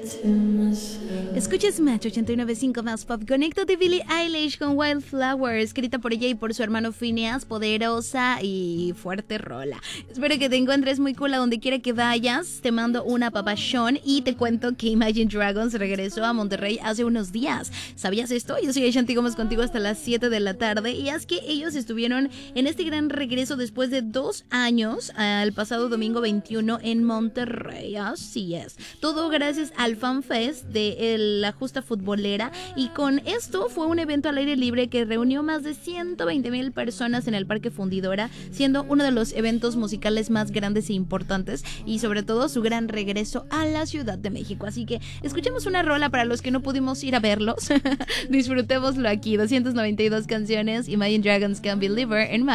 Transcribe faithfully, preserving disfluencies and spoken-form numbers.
Escucha Smash ochenta y nueve punto cinco más Pop. Conecto de Billie Eilish con Wildflower, escrita por ella y por su hermano Phineas. Poderosa y fuerte rola. Espero que te encuentres muy cool a donde quiera que vayas. Te mando una papachón y te cuento que Imagine Dragons regresó a Monterrey hace unos días. ¿Sabías esto? Yo soy Ashanti Gómez contigo hasta las siete de la tarde. Y es que ellos estuvieron en este gran regreso después de dos años, el pasado domingo veintiuno en Monterrey. Así es. Todo gracias al Fan Fest de la Justa Futbolera. Y con esto fue un evento al aire libre que reunió más de ciento veinte mil personas en el Parque Fundidora, siendo uno de los eventos musicales más grandes e importantes, y sobre todo su gran regreso a la Ciudad de México. Así que escuchemos una rola para los que no pudimos ir a verlos. Disfrutémoslo aquí. doscientas noventa y dos canciones. Imagine Dragons, Can't Believer en